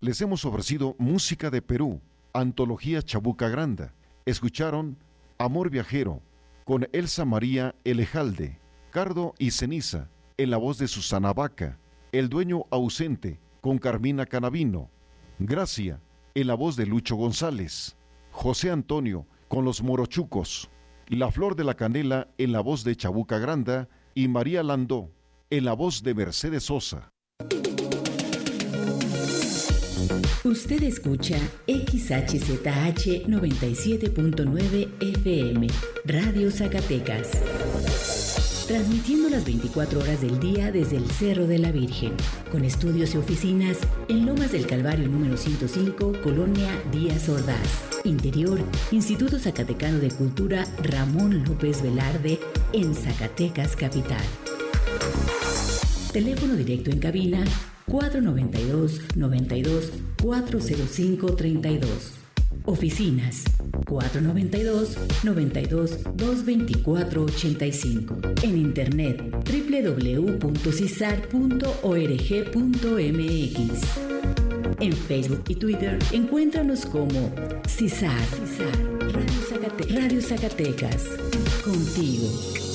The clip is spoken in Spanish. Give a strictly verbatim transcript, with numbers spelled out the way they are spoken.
les hemos ofrecido música de Perú, Antología Chabuca Granda. Escucharon Amor Viajero, con Elsa María Elejalde, Cardo y Ceniza, en la voz de Susana Vaca, El Dueño Ausente, con Carmina Canavino, Gracia, en la voz de Lucho González, José Antonio, con Los Morochucos, La Flor de la Canela, en la voz de Chabuca Granda, y María Landó, en la voz de Mercedes Sosa. Usted escucha X H Z H noventa y siete punto nueve F M, Radio Zacatecas, transmitiendo las veinticuatro horas del día desde el Cerro de la Virgen, con estudios y oficinas en Lomas del Calvario número ciento cinco, Colonia Díaz Ordaz. Interior, Instituto Zacatecano de Cultura Ramón López Velarde, en Zacatecas Capital. Teléfono directo en cabina cuatro noventa y dos, noventa y dos, cuatro cero cinco, treinta y dos. Oficinas cuatro noventa y dos, noventa y dos, doscientos veinticuatro, ochenta y cinco. En internet doble u doble u doble u punto cisar punto org punto m x. En Facebook y Twitter encuéntranos como CISAR, CISAR, Radio Zacatecas. Radio Zacatecas, contigo.